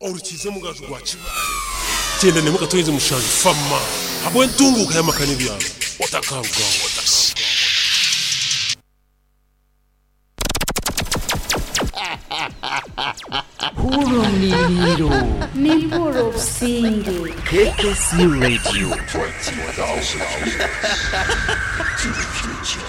Orukize mugaje gwa kibale. Tenda ne mukatoyeze mushaje fama. Habwe ntunguka yamakani byabo. Otakanga. Puro Nilo. Ni puro singe. KKC Radio 20,000 to the future.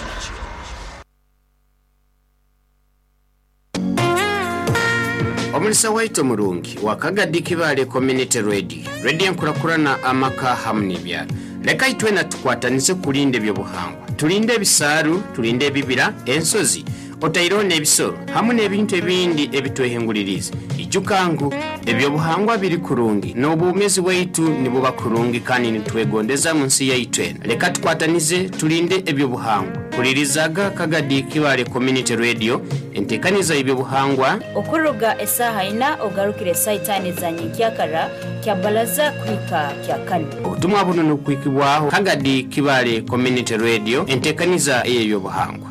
Omulisa waito mulungi wakagadi kibale community radio nkurakurana amaka hamwe byalo leka itwena tukwatanise kulinde byobuhangwa tulinde ebisaru tulinde ebibira ensozi otayirone ebisoro hamwe n'ebintu ebindi ebitwehenguliriza ijukangu ebyobuhangwa biri kurungi n'obumezi waitu nibuba kurungi kandi nitwegondeza munsi yaitwena leka tukwatanize tulinde ebyobuhangwa kulirizaga kagadi kibale community radio entekaniza ebyobuhangwa okuruga esaha ina ogarukire saitani za nyikyakara kya balaza kwika kya kane obutumwa buno nokwikibwaho kagadi kibale community radio entekaniza ebyobuhangwa.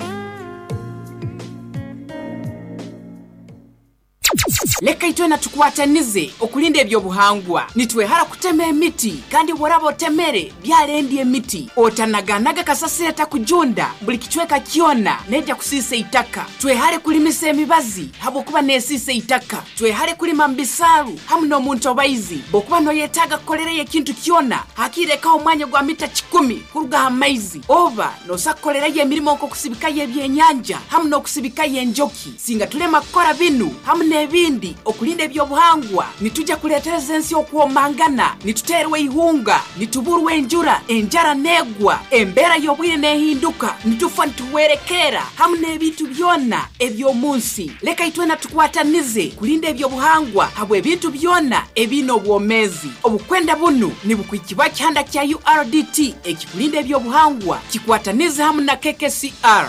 Leka itwena tukwatanize okulinda ebyobuhangwa nitwehara kutema emiti kandi borabo temere byalendi emiti otanaganaga kasaseta kujunda buli kichweka kiona neja kusise itaka twehare kulimisa emibazi habo kuba nesise itaka twehare kulima mbisaru hamno muntu obaizi bokuba no yetaga kolera yekintu kiona hakireka omwanya gwa mita 10 kuruga amaizi oba no sakolera ye mirimo nko kusibika ye byenyanja hamno kusibika ye njoki singa tulema kora binu hamne ebindi okulinda ebyobuhangwa nitujja kuletereza ensi okuomangana nituterwe ihunga nituburwe enjura enjara negwa embera yobwire nehinduka nitufa ntuwerekera hamwe ebintu byona ebyomunsi leka itwena tukwatanize kulinda ebyobuhangwa habwe ebintu byona ebino obwomezi obukwenda bunu nibukwikiba kyanda kya URDT ekikulinda ebyobuhangwa kikwatanize hamwe na KKCR.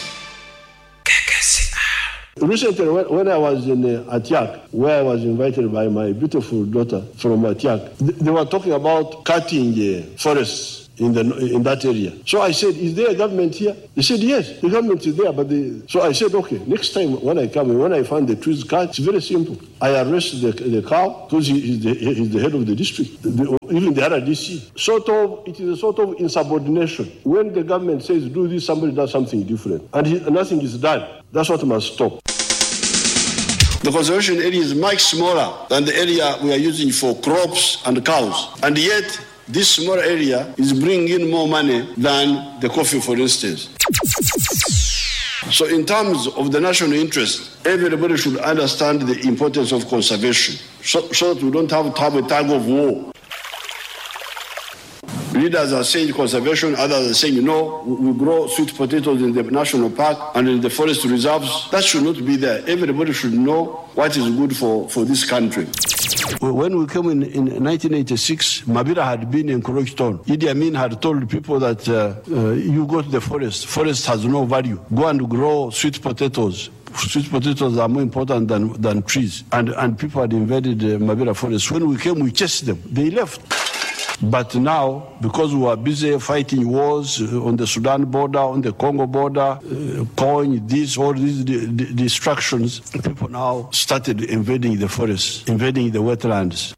Recently, when I was in Atiak, where I was invited by my beautiful daughter from Atiak, they were talking about cutting forests in that area. So I said, is there a government here? They said, yes, the government is there. So I said, okay, next time when I come, when I find the trees cut, it's very simple. I arrest the cow because he's the head of the district, even the RDC. It is a sort of insubordination. When the government says do this, somebody does something different. And nothing is done. That's what must stop. The conservation area is much smaller than the area we are using for crops and cows. And yet, this small area is bringing in more money than the coffee, for instance. So in terms of the national interest, everybody should understand the importance of conservation so that we don't have to have a tug of war. Leaders are saying conservation, others are saying, no, we grow sweet potatoes in the national park and in the forest reserves. That should not be there. Everybody should know what is good for this country. When we came in 1986, Mabira had been encroached on. Idi Amin had told people that you go to the forest. Forest has no value. Go and grow sweet potatoes. Sweet potatoes are more important than trees. And people had invaded Mabira forest. When we came, we chased them. They left. But now, because we were busy fighting wars on the Sudan border, on the Congo border, all these distractions, people now started invading the forests, invading the wetlands.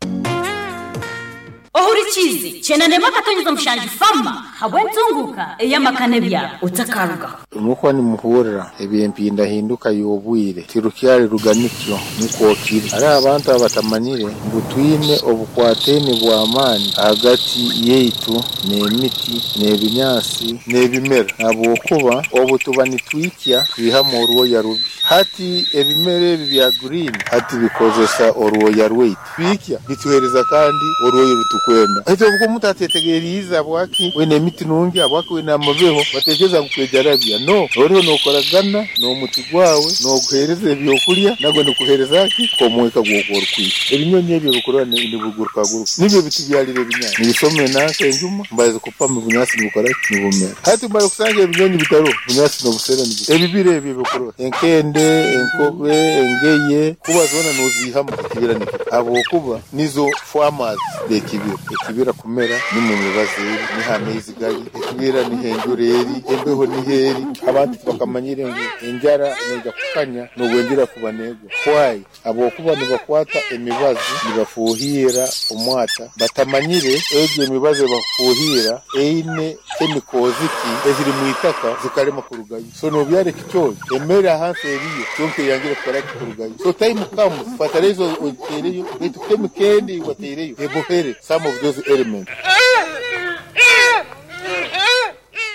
Ohurichizi chena nema katonyeza mshanji fama habwentunguka eyamakane bya utakaruga umukwa ni muhurira ebyempinda hinduka yobwire tirukyari ruganikyo mukokiri ari abantu abatamanyire ngutwine obukwatene bwa amani hagati yeitu n'emiti n'ebinyasi n'ebimera abo kuba obutuba nitwikya twihamo uruoya rubi hati ebimere bya green hati bikozesa uruoya rweitu twikya bituhereza kandi uruoya rutukwenda ete ubwo mutatetegeriza bwaki wene emiti nungi abwaki wene amabeho bategeza kukwejarabya no oriho nokoragana no muti gwawe no guhereza ebyokulya nagwe ndukuhereza ki komweka gwokora kwiki ebinyonyi ebyo bikorana indibuguruka guruka nibyo biti byalire binyanya nibisome nase njuma mbaze kupama bunyasi bukora nibumera hati mbaye kusanga ebinyonyi bitaro bunyasi no busera nibyo ebibire ebyo bikorwa enkende enkobe engeye kuba zona nozihama kibira niki abo kuba nizo farmers ekibira kumera ni mu mibazi ni hamezi gali ekibira ni henjureri embeho ni heri abantu bakamanyire ngo enjara neja kukanya no gwendira kubanegwa kwayi abo kuba nibakwata emibazi nibafuhira omwata batamanyire eje emibazi bafuhira eine emikoziki eziri muitaka zikarema kurugayo so no byare kicho emera hanse eriyo cyonke yangira kora kurugayo so time kamu fatalezo otereyo etukeme kendi watereyo ebohere some of those elements